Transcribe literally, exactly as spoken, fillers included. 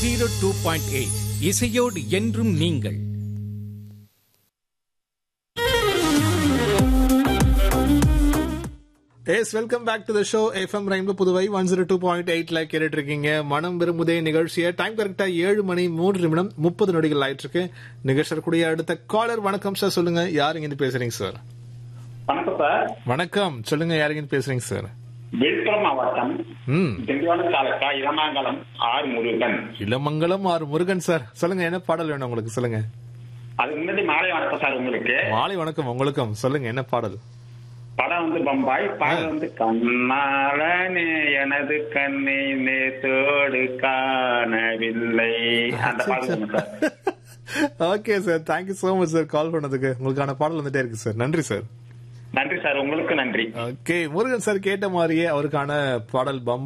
Zero two point eight இசையோடு என்றும் நீங்கள். Yes welcome back to the show. FM rainbow Puduvai one zero two point எயிட்ல கேட்டுட்டு இருக்கீங்க மனம் விரும்புதே நிகழ்ச்சியை. டைம் கரெக்டா ஏழு மணி மூன்று நிமிடம் முப்பது நொடிகள் ஆயிட்டு இருக்கு. நிகழ்ச்சி கூடிய அடுத்த காலர். வணக்கம் சார், சொல்லுங்க யார் இங்க பேசுறீங்க சார்? வணக்கம் சார். வணக்கம், சொல்லுங்க யார் இங்க பேசுறீங்க சார்? விழுப்புரம் மாவட்டம் Tindivanam taluka Ilamangalam R Murugan. Ilamangalam R Murugan sir, சொல்லுங்க என்ன பாடல் வேணும் உங்களுக்கு? சொல்லுங்க. அதுக்கு முன்னாடி மாலை வணக்கம் சார் உங்களுக்கு. மாலை வணக்கம் உங்களுக்கும். சொல்லுங்க என்ன பாடல்? படம் வந்து பம்பாய், பாடல் வந்து கண்ணாளனே எனது கண்ணை நேத்தோடு காணவில்லை. அந்த பாடல் sir. Okay sir, thank you so much sir call பண்ணதுக்கு. உங்களுக்கான பாடல் வந்துட்டே இருக்கு சார். நன்றி சார். நன்றி சார், உங்களுக்கு நன்றி. ஓகே, முருகன் சார் கேட்ட மாதிரியே அவருக்கான பாடல் பம்பாய்